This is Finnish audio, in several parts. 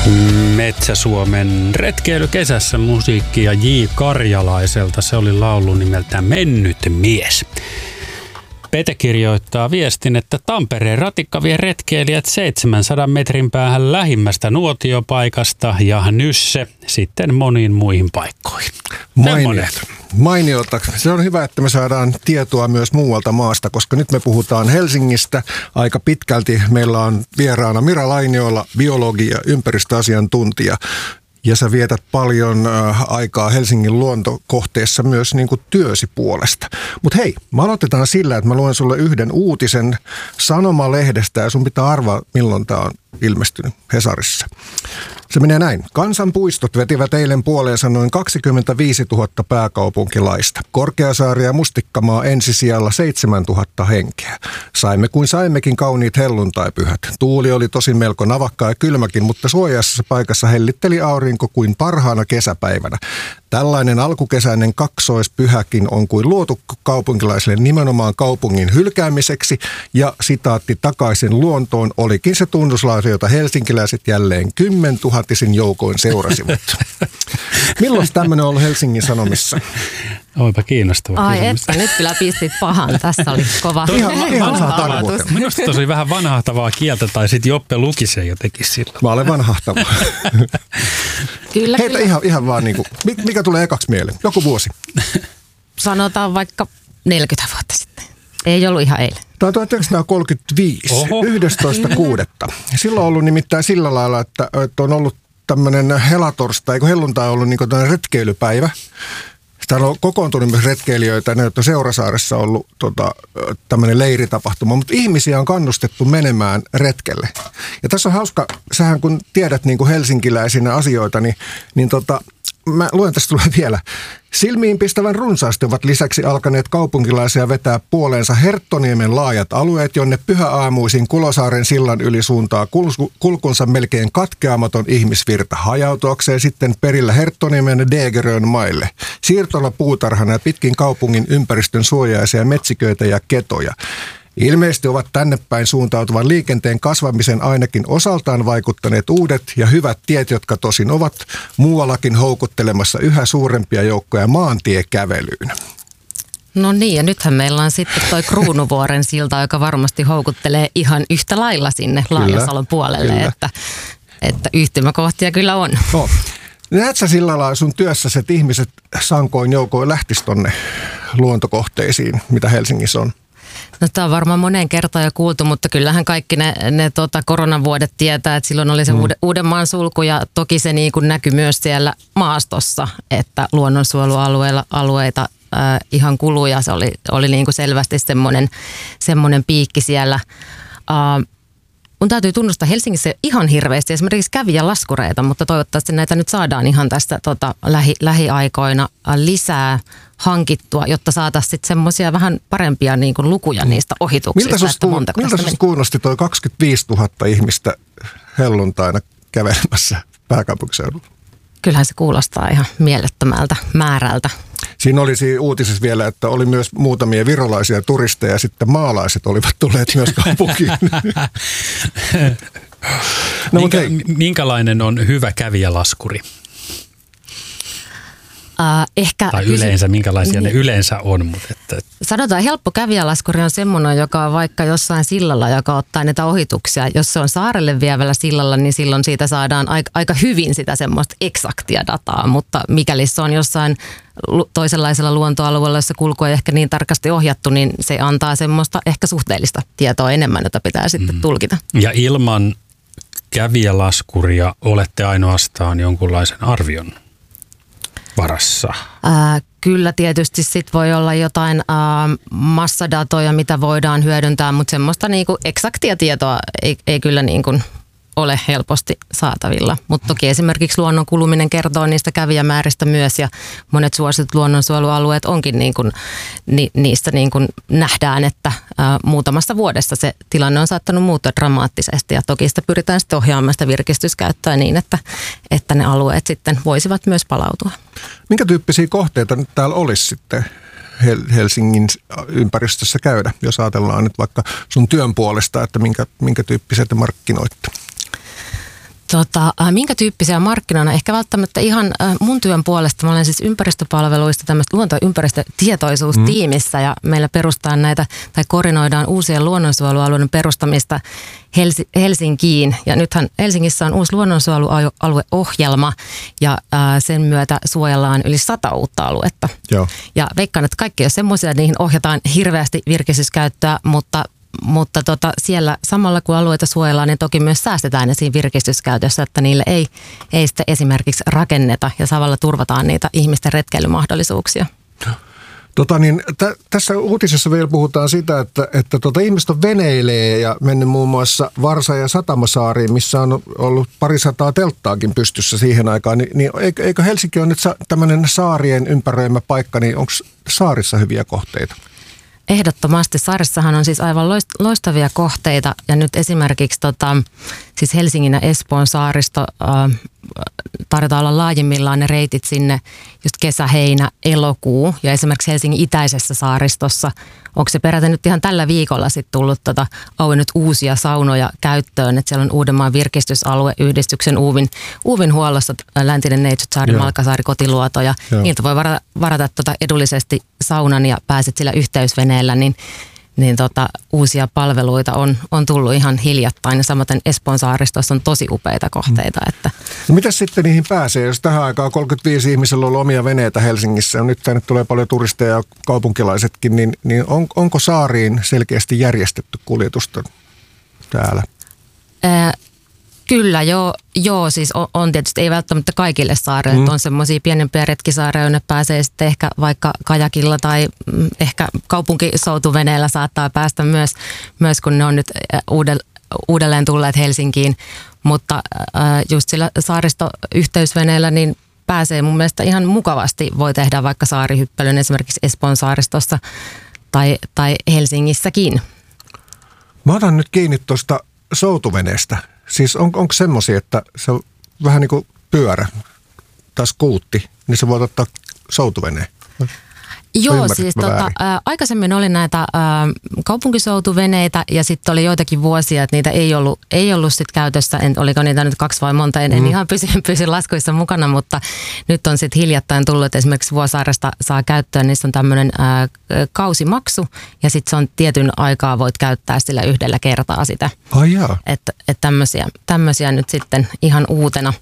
Metsä-Suomen retkeilykesässä musiikkia J. Karjalaiselta. Se oli laulu nimeltään Mennyt mies. Pete kirjoittaa viestin, että Tampereen ratikka vie retkeilijät 700 metrin päähän lähimmästä nuotiopaikasta ja Nysse sitten moniin muihin paikkoihin. Mainiota. Se on hyvä, että me saadaan tietoa myös muualta maasta, koska nyt me puhutaan Helsingistä aika pitkälti. Meillä on vieraana Mira Lainiola, biologi ja ympäristöasiantuntija. Ja sä vietät paljon aikaa Helsingin luontokohteessa myös niin kuin työsi puolesta. Mutta hei, me aloitetaan sillä, että mä luen sulle yhden uutisen Sanomalehdestä ja sun pitää arvaa, milloin tää on ilmestynyt Hesarissa. Se menee näin. Kansanpuistot vetivät eilen puoleensa noin 25 000 pääkaupunkilaista. Korkeasaari ja Mustikkamaa ensisijalla 7 000 henkeä. Saimme kuin saimmekin kauniit helluntaipyhät. Tuuli oli tosin melko navakka ja kylmäkin, mutta suojaisessa paikassa hellitteli aurinko kuin parhaana kesäpäivänä. Tällainen alkukesäinen kaksoispyhäkin on kuin luotu kaupunkilaisille nimenomaan kaupungin hylkäämiseksi ja takaisin luontoon olikin se tunnuslause, jota helsinkiläiset jälleen 10 000-isin joukoin seurasivat. Milloin tämmöinen on ollut Helsingin Sanomissa? Olipa kiinnostava kysymys. Että nyt kyllä pistit pahan. Tässä oli kova. Ihan saa tarkoittaa. Minusta tosi vähän vanhahtavaa kieltä tai sitten Joppe luki sen jotenkin sillä. Mä olen vanhahtava. Kyllä. Heitä ihan vaan niin kuin, mikä tulee ekaksi mieleen? Joku vuosi. Sanotaan vaikka 40 vuotta sitten. Ei ollut ihan eilen. Tämä on 1935, 11.6. Silloin on ollut nimittäin sillä lailla, että on ollut tämmöinen helatorstai, eikö helluntai ollut niin kuin retkeilypäivä. Täällä on kokoontunut myös retkeilijöitä, ne on Seurasaaressa ollut tämmöinen leiritapahtuma, mutta ihmisiä on kannustettu menemään retkelle. Ja tässä on hauska, sähän kun tiedät niin kuin helsinkiläisinä asioita, niin mä luen tästä vielä. Silmiin pistävän runsaasti ovat lisäksi alkaneet kaupunkilaisia vetää puoleensa Herttoniemen laajat alueet, jonne pyhäaamuisin Kulosaaren sillan yli suuntaa kulkunsa melkein katkeamaton ihmisvirta hajautuakseen sitten perillä Herttoniemen ja Degerön maille. Siirtola puutarhana ja pitkin kaupungin ympäristön suojaisia metsiköitä ja ketoja. Ilmeisesti ovat tänne päin suuntautuvan liikenteen kasvamisen ainakin osaltaan vaikuttaneet uudet ja hyvät tiet, jotka tosin ovat muuallakin houkuttelemassa yhä suurempia joukkoja maantiekävelyyn. No niin, ja nythän meillä on sitten toi Kruunuvuoren silta, joka varmasti houkuttelee ihan yhtä lailla sinne Laajasalon puolelle, että yhtymäkohtia kyllä on. No. Näet sä sillä lailla sun työssäsi, että ihmiset sankoin joukoin lähtis tonne luontokohteisiin, mitä Helsingissä on? No tämä on varmaan moneen kertaan jo kuultu, mutta kyllähän kaikki ne koronavuodet tietää, että silloin oli se Uudenmaan sulku ja toki se niin kuin näkyi myös siellä maastossa, että luonnonsuojelualueita ihan kuluja. Se oli niin kuin selvästi semmoinen piikki siellä. Mun täytyy tunnustaa Helsingissä ihan hirveästi esimerkiksi kävijälaskureita, mutta toivottavasti näitä nyt saadaan ihan tästä lähiaikoina lisää hankittua, jotta saataisiin sitten semmoisia vähän parempia niin kuin lukuja niistä ohituksista. Miltä sinusta kuulosti tuo 25 000 ihmistä helluntaina kävelemässä pääkaupunkiseudulla? Kyllähän se kuulostaa ihan mielettömältä määrältä. Siinä oli uutisessa vielä, että oli myös muutamia virolaisia turisteja ja sitten maalaiset olivat tulleet myös kaupunkiin. No, minkälainen on hyvä kävijälaskuri? Tai yleensä, minkälaisia ne yleensä on. Mutta Sanotaan, helppo kävijälaskuri on semmoinen, joka on vaikka jossain sillalla, joka ottaa niitä ohituksia. Jos se on saarelle vievällä sillalla, niin silloin siitä saadaan aika hyvin sitä semmoista eksaktia dataa. Mutta mikäli se on jossain toisenlaisella luontoalueella, jossa kulku ei ehkä niin tarkasti ohjattu, niin se antaa semmoista ehkä suhteellista tietoa enemmän, jota pitää sitten tulkita. Ja ilman kävijälaskuria olette ainoastaan jonkunlaisen arvion varassa? Kyllä tietysti sit voi olla jotain massadatoja, mitä voidaan hyödyntää, mutta semmoista niinku eksaktia tietoa ei kyllä niinku ole helposti saatavilla. Mutta toki esimerkiksi luonnon kuluminen kertoo niistä kävijämääristä myös ja monet suositut luonnonsuojelualueet onkin niistä nähdään, että muutamassa vuodessa se tilanne on saattanut muuttua dramaattisesti ja toki sitä pyritään sitten ohjaamaan sitä virkistyskäyttöä niin, että ne alueet sitten voisivat myös palautua. Minkä tyyppisiä kohteita nyt täällä olisi sitten Helsingin ympäristössä käydä, jos ajatellaan nyt vaikka sun työn puolesta, että minkä tyyppisiä te markkinoitte? Minkä tyyppisiä markkinoina? Ehkä välttämättä ihan mun työn puolesta. Mä olen siis ympäristöpalveluista tämmöistä luonto- ja ympäristötietoisuustiimissä ja meillä perustetaan näitä tai koordinoidaan uusien luonnonsuojelualueiden perustamista Helsinkiin. Ja nythän Helsingissä on uusi luonnonsuojelualueohjelma ja sen myötä suojellaan yli 100 uutta aluetta. Joo. Ja veikkaan, että kaikki on semmoisia, niihin ohjataan hirveästi virkistyskäyttöä, mutta siellä samalla kun alueita suojellaan, niin toki myös säästetään ne siinä virkistyskäytössä, että niille ei sitten esimerkiksi rakenneta ja samalla turvataan niitä ihmisten retkeilymahdollisuuksia. Tässä uutisessa vielä puhutaan sitä, että ihmiset on veneilee ja mennyt muun muassa Varsa- ja Satamasaariin, missä on ollut 200 telttaakin pystyssä siihen aikaan. Niin eikö Helsinki ole nyt tämmöinen saarien ympäröimä paikka, niin onko saarissa hyviä kohteita? Ehdottomasti. Saarissahan on siis aivan loistavia kohteita ja nyt esimerkiksi siis Helsingin ja Espoon saaristo tarjotaan olla laajimmillaan ne reitit sinne just kesä, heinä, elokuu ja esimerkiksi Helsingin itäisessä saaristossa. Onko se peräti nyt ihan tällä viikolla sitten tullut auennut uusia saunoja käyttöön, että siellä on Uudenmaan virkistysalueyhdistyksen Uuvin huollossa läntinen Neitsytsaari, Malkasaari, Kotiluoto ja niiltä voi varata edullisesti saunan ja pääset sillä yhteysveneellä, niin uusia palveluita on tullut ihan hiljattain ja samaten Espoon saaristossa on tosi upeita kohteita. Että. No mitäs sitten niihin pääsee, jos tähän aikaan 35 ihmisellä on ollut omia veneitä Helsingissä ja nyt tänne tulee paljon turisteja ja kaupunkilaisetkin, niin onko saariin selkeästi järjestetty kuljetusta täällä? Kyllä, joo, siis on tietysti ei välttämättä kaikille saarille. On semmoisia pienempiä retkisaareja, jonne pääsee sitten ehkä vaikka kajakilla tai ehkä kaupunkisoutuveneellä saattaa päästä myös kun ne on nyt uudelleen tulleet Helsinkiin. Mutta just sillä saaristoyhteysveneellä niin pääsee mun mielestä ihan mukavasti. Voi tehdä vaikka saarihyppelyn esimerkiksi Espoon saaristossa tai Helsingissäkin. Mä otan nyt kiinni tuosta soutuveneestä. Siis onko semmoisia, että se on vähän niin kuin pyörä tai skuutti, niin se voi ottaa soutuveneen? Joo, siis aikaisemmin oli näitä kaupunkisoutuveneitä ja sitten oli joitakin vuosia, että niitä ei ollut sit käytössä. Oliko niitä nyt 2 vai monta, en ihan pysy laskuissa mukana, mutta nyt on sitten hiljattain tullut, että esimerkiksi Vuosaaresta saa käyttöön, niissä on tämmöinen kausimaksu ja sitten se on tietyn aikaa voit käyttää sillä yhdellä kertaa sitä. Ai jaa. Että tämmöisiä nyt sitten ihan uutena.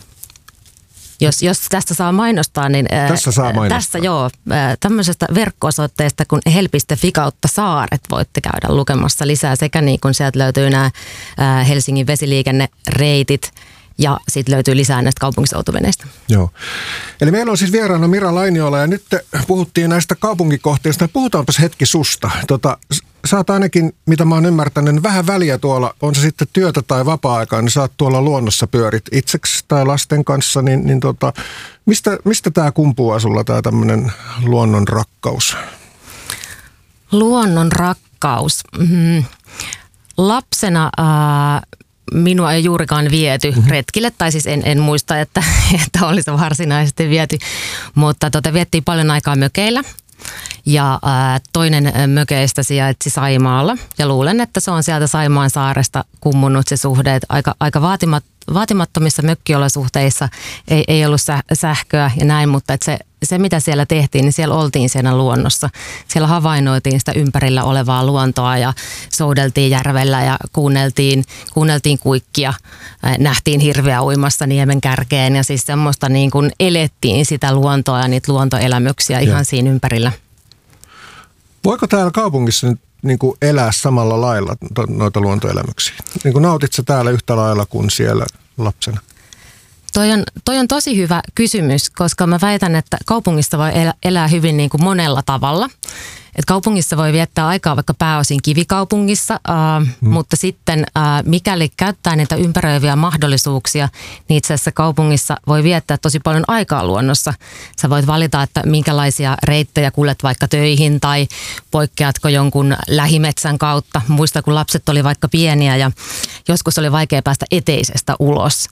Jos tästä saa mainostaa, niin tässä tämmöisestä verkko-osoitteesta kuin helpi.fi/saaret voitte käydä lukemassa lisää sekä niin kuin sieltä löytyy nämä Helsingin vesiliikennereitit ja sitten löytyy lisää näistä kaupunkisoutuveneistä. Joo. Eli meillä on siis vieraana Mira Lainiola ja nyt puhuttiin näistä kaupunkikohteista. Puhutaanpas hetki susta. Sä oot ainakin, mitä mä oon ymmärtänyt, vähän väliä tuolla, on se sitten työtä tai vapaa-aikaa, niin sä oot tuolla luonnossa pyörit itseksi tai lasten kanssa, mistä tää kumpuaa sulla tää tämmönen luonnon rakkaus? Luonnon rakkaus. Lapsena minua ei juurikaan viety retkille, tai siis en muista, että olisi varsinaisesti viety, mutta viettiin paljon aikaa mökeillä. Ja toinen mökeistä sijaitsi Saimaalla ja luulen, että se on sieltä Saimaan saaresta kummunut se suhde, että aika vaatimattomissa mökkiolosuhteissa ei ollut sähköä ja näin, mutta että se mitä siellä tehtiin, niin siellä oltiin siinä luonnossa. Siellä havainnoitiin sitä ympärillä olevaa luontoa ja soudeltiin järvellä ja kuunneltiin kuikkia, nähtiin hirveä uimassa niemen kärkeen ja siis semmoista niin kuin elettiin sitä luontoa ja niitä luontoelämyksiä ihan siinä ympärillä. Voiko täällä kaupungissa nyt niin kuin elää samalla lailla noita luontoelämyksiä? Niin kuin nautit sä täällä yhtä lailla kuin siellä lapsena? Toi on tosi hyvä kysymys, koska mä väitän, että kaupungissa voi elää hyvin niin kuin monella tavalla. Et kaupungissa voi viettää aikaa vaikka pääosin kivikaupungissa, mutta sitten mikäli käyttää niitä ympäröiviä mahdollisuuksia, niin itse asiassa kaupungissa voi viettää tosi paljon aikaa luonnossa. Sä voit valita, että minkälaisia reittejä kuljet vaikka töihin tai poikkeatko jonkun lähimetsän kautta. Muista, kun lapset oli vaikka pieniä ja joskus oli vaikea päästä eteisestä ulos.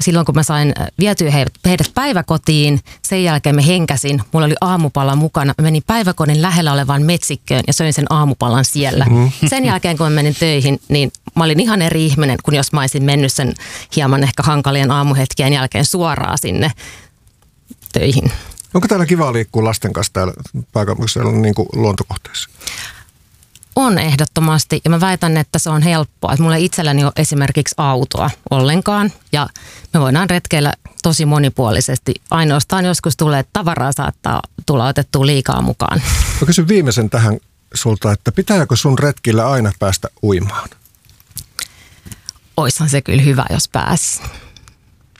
silloin kun mä sain vietyä heidät päiväkotiin, sen jälkeen me henkäsin, mulla oli aamupala mukana. Mä menin päiväkodin lähellä olevaan metsikköön ja söin sen aamupalan siellä. Sen jälkeen kun mä menin töihin, niin mä olin ihan eri ihminen kuin jos mä olisin mennyt sen hieman ehkä hankalien aamuhetkien jälkeen suoraan sinne töihin. Onko täällä kiva liikkua lasten kanssa täällä pääkaupunkiseudulla niin kuin luontokohteissa? On ehdottomasti, ja mä väitän, että se on helppoa. Että mulla ei itselläni ole esimerkiksi autoa ollenkaan, ja me voidaan retkeillä tosi monipuolisesti. Ainoastaan joskus tulee, että tavaraa saattaa tulla otettua liikaa mukaan. Mä kysyn viimeisen tähän sulta, että pitääkö sun retkillä aina päästä uimaan? Oishan se kyllä hyvä, jos pääsi.